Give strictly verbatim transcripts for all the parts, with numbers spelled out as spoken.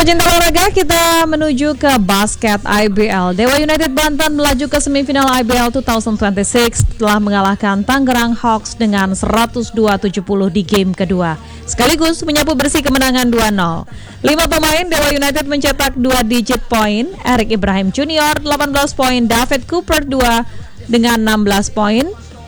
Pecinta olahraga, kita menuju ke basket I B L. Dewa United Banten melaju ke semifinal I B L dua ribu dua puluh enam setelah mengalahkan Tangerang Hawks dengan seratus dua tujuh puluh di game kedua, sekaligus menyapu bersih kemenangan dua nol. Lima pemain Dewa United mencetak dua digit poin: Eric Ibrahim Junior delapan belas poin, David Cooper dua dengan enam belas poin,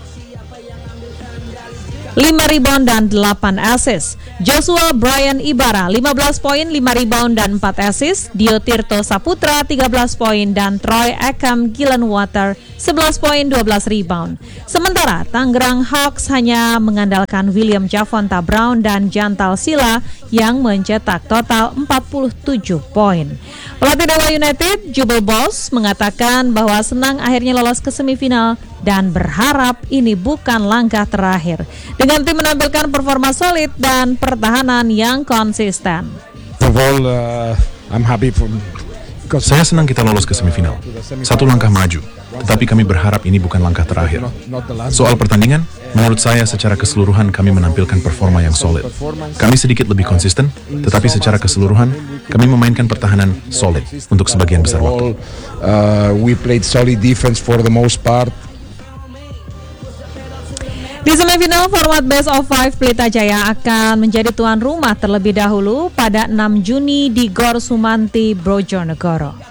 lima rebound dan delapan assist. Joshua Brian Ibarra lima belas poin, lima rebound dan empat assist. Dio Tirto Saputra tiga belas poin dan Troy Ekam Gillenwater sebelas poin, dua belas rebound. Sementara Tangerang Hawks hanya mengandalkan William Javonta Brown dan Jantal Sila yang mencetak total empat puluh tujuh poin. Pelatih Dewa United, Jubel Boss, mengatakan bahwa senang akhirnya lolos ke semifinal dan berharap ini bukan langkah terakhir, dengan tim menampilkan performa solid dan pertahanan yang konsisten. All, uh, I'm happy for... Saya senang kita lolos ke semifinal. Satu langkah maju, tetapi kami berharap ini bukan langkah terakhir. Soal pertandingan, menurut saya secara keseluruhan kami menampilkan performa yang solid. Kami sedikit lebih konsisten, tetapi secara keseluruhan kami memainkan pertahanan solid untuk sebagian besar waktu. Uh, we played solid defense for the most part. Di semifinal, format Best of Five, Pelita Jaya akan menjadi tuan rumah terlebih dahulu pada enam Juni di Gor Sumanti, Bojonegoro.